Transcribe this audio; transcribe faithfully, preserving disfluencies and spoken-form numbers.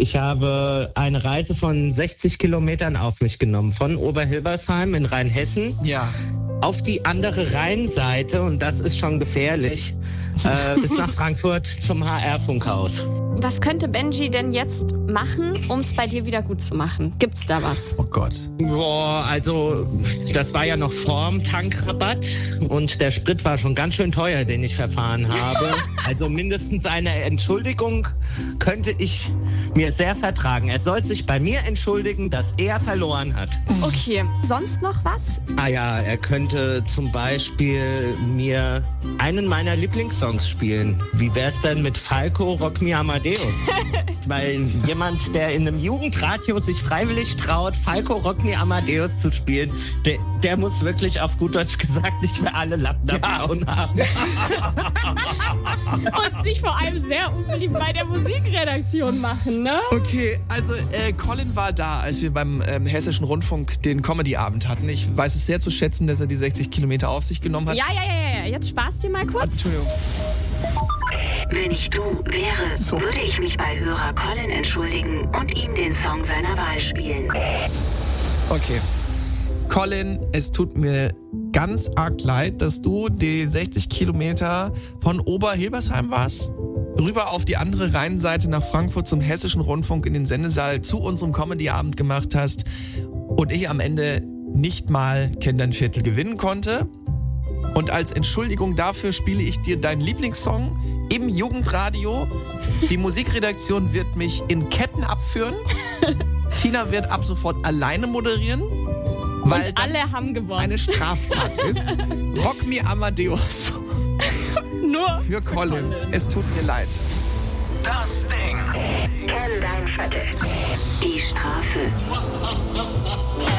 Ich habe eine Reise von sechzig Kilometern auf mich genommen, von Oberhilbersheim in Rheinhessen Ja. auf die andere Rheinseite, und das ist schon gefährlich, äh, bis nach Frankfurt zum H R-Funkhaus. Was könnte Benji denn jetzt machen, um es bei dir wieder gut zu machen? Gibt's da was? Oh Gott. Boah, also das war ja noch vorm Tankrabatt und der Sprit war schon ganz schön teuer, den ich verfahren habe. Also mindestens eine Entschuldigung könnte ich mir sehr vertragen. Er soll sich bei mir entschuldigen, dass er verloren hat. Okay, sonst noch was? Ah ja, er könnte zum Beispiel mir einen meiner Lieblingssongs spielen. Wie wär's denn mit Falco, Rock Me Amadeus? Weil jemand, der in einem Jugendradio sich freiwillig traut, Falco, Rock Me Amadeus zu spielen, der, der muss wirklich auf gut Deutsch gesagt nicht mehr alle Lappen am Zaun haben. Und sich vor allem sehr unbeliebt bei der Musikredaktion machen, ne? Okay, also äh, Colin war da, als wir beim ähm, Hessischen Rundfunk den Comedy-Abend hatten. Ich weiß es sehr zu schätzen, dass er die sechzig Kilometer auf sich genommen hat. Ja, ja, ja, ja. Jetzt spaß dir mal kurz. Entschuldigung. Wenn ich du wäre, So. würde ich mich bei Hörer Colin entschuldigen und ihm den Song seiner Wahl spielen. Okay. Colin, es tut mir ganz arg leid, dass du die sechzig Kilometer von Oberhilbersheim warst, rüber auf die andere Rheinseite nach Frankfurt zum Hessischen Rundfunk in den Sendesaal zu unserem Comedy-Abend gemacht hast und ich am Ende nicht mal Kenn dein Viertel gewinnen konnte. Und als Entschuldigung dafür spiele ich dir deinen Lieblingssong im Jugendradio. Die Musikredaktion wird mich in Ketten abführen. Tina wird ab sofort alleine moderieren, weil Und das alle haben gewonnen. eine Straftat ist. Rock Me Amadeus Nur für Colin. Es tut mir leid. Das Ding. Kenn dein Viertel. Die Strafe.